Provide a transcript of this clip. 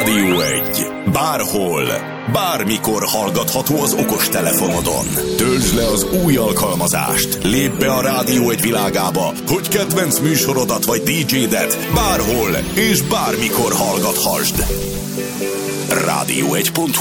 Rádió 1. Bárhol, bármikor hallgatható az okostelefonodon. Töltsd le az új alkalmazást. Lépj be a Rádió 1 világába, hogy kedvenc műsorodat vagy DJ-det bárhol és bármikor hallgathasd. Rádió1.hu